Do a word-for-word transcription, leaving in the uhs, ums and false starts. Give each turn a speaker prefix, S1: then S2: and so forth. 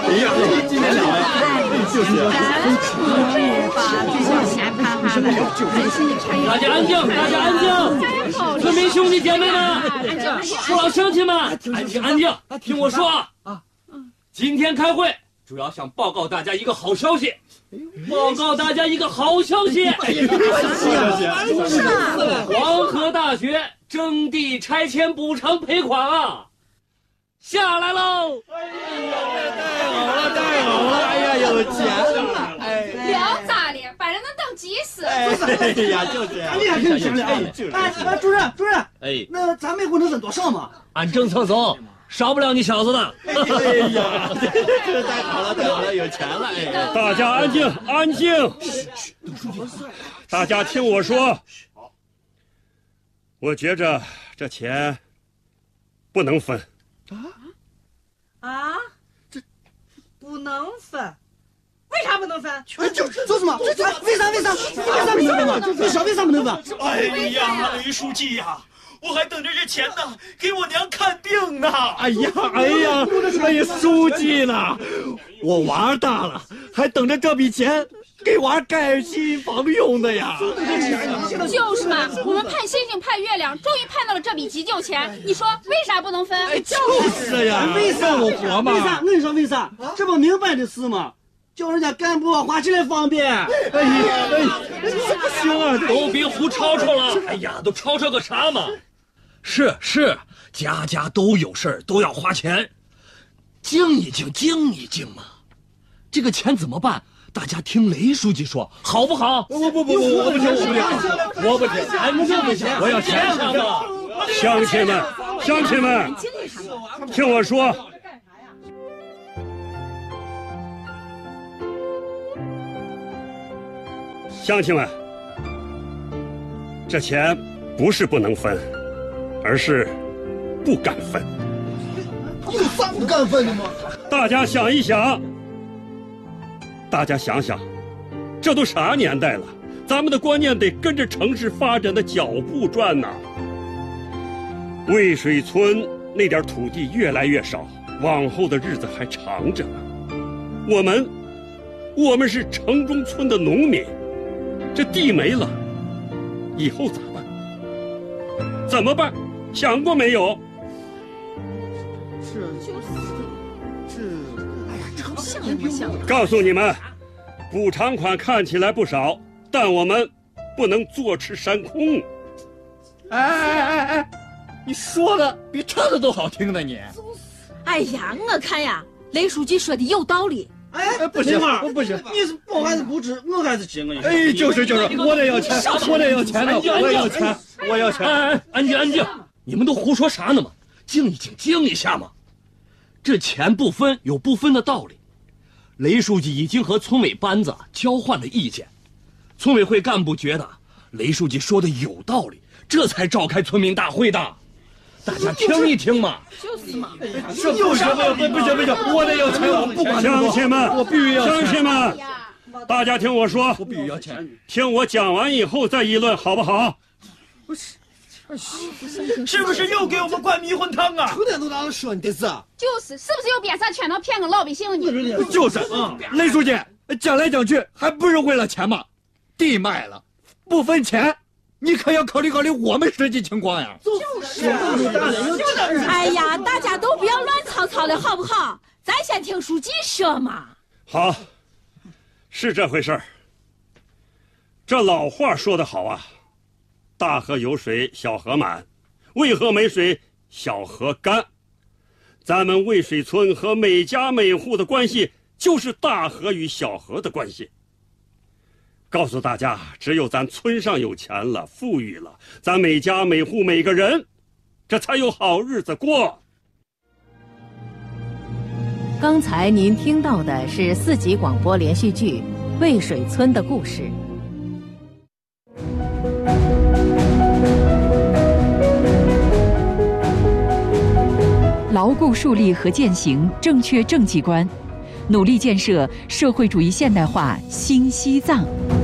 S1: 哎呀，今天两位就是
S2: 把这小钱看哈的，真心的穿越。
S3: 大家安静，大家安静，村民兄弟姐妹们，父老乡亲们，安静安静，听我说啊！啊，今天开会主要想报告大家一个好消息，报告大家一个好消息！黄河大学征地拆迁补偿赔款啊，下来喽！
S1: 哎呀，太好了，太好了！哎呀，有钱了！哎，
S2: 聊咋的？把人能当急死！
S1: 哎呀，就这样，
S4: 厉害，挺行的。哎，哎，主任，主任，
S3: 哎，
S4: 那咱每户能分多少嘛？
S3: 按政策走，少不了你小子的。
S1: 哎呀，这太好了，太好了，有钱了！哎，
S5: 大家安静，安静！大家听我说，我觉着这钱不能分。
S6: 啊？啊？这不能分？为啥不能分？
S4: 哎，就说什么？哎，为啥？为啥？为啥不能分嘛？为啥？为啥不能分？
S7: 哎呀，雷书记呀，我还等着这钱呢，给我娘看病呢。
S1: 哎呀，哎呀，哎呀，书记呢？我娃大了，还等着这笔钱给娃盖新房用的呀。
S2: 就是嘛，我们盼星星盼月亮，终于盼到了这笔急救钱。你说为啥不能分？
S1: 哎，就是呀，
S4: 为啥
S1: 我活嘛？
S4: 为啥？我跟你说为啥？这不明白的事吗？叫人家干部花起来方便。哎
S1: 哎，不行啊，
S3: 都别胡吵吵了！哎呀，都吵吵个啥嘛？是是，家家都有事儿，都要花钱，静一静，静一静嘛。这个钱怎么办？大家听雷书记说，好不好？
S1: 不不不不，我不听，我不听，我不听，
S3: 安静不行，
S1: 我要钱
S3: 嘛！
S5: 乡亲们，乡亲们，听我说。乡亲们，这钱不是不能分，而是不敢分。
S4: 有啥不敢分的吗？
S5: 大家想一想，大家想想，这都啥年代了？咱们的观念得跟着城市发展的脚步转呐。渭水村那点土地越来越少，往后的日子还长着呢。我们，我们是城中村的农民。这地没了，以后咋办？怎么办？想过没有？
S4: 这这，哎呀，这
S2: 像也不像。
S5: 告诉你们，补偿款看起来不少，但我们不能坐吃山空。
S1: 哎哎哎哎，你说的比唱的都好听呢，你。
S2: 哎呀，我看呀，雷书记说的有道理。
S4: 哎，
S1: 不行，
S4: 不行，你是包还是不知，我还是急我。
S1: 哎，就是就是，我得要钱，我得要钱呢，我要钱，我要钱。
S3: 哎哎，安静安静，你们都胡说啥呢嘛？静一静，静一下嘛。这钱不分有不分的道理。雷书记已经和村委班子交换了意见，村委会干部觉得雷书记说的有道理，这才召开村民大会的。大家听一听嘛。
S2: 就是嘛。
S1: 是不行不行不行不行，我得要钱，我不管。
S5: 乡亲们，
S1: 我必须要钱。
S5: 乡亲们，大家听我说，
S1: 我必须要钱。
S5: 听我讲完以后再议论，好不好？
S1: 不是，
S7: 是不是又给我们灌迷魂汤啊？
S4: 成天都让人说你的事。
S2: 就是，是不是又编啥圈套骗个老百姓呢？
S1: 就是啊，雷书记，讲来讲去还不是为了钱吗？地卖了，不分钱。你可要考虑考虑我们实际情况呀！
S4: 就是，
S2: 哎呀，大家都不要乱吵吵了，好不好？咱先听书记说嘛。
S5: 好，是这回事儿。这老话说得好啊，大河有水小河满，渭河没水小河干。咱们渭水村和每家每户的关系，就是大河与小河的关系。告诉大家，只有咱村上有钱了，富裕了，咱每家每户每个人，这才有好日子过。
S8: 刚才您听到的是四集广播连续剧《渭水村的故事》。
S9: 牢固树立和践行正确政绩观，努力建设社会主义现代化新西藏。